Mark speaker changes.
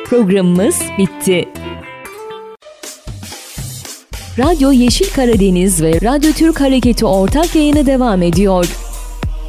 Speaker 1: Programımız bitti. Radyo Yeşil Karadeniz ve Radyo Türk Hareketi ortak yayını devam ediyor.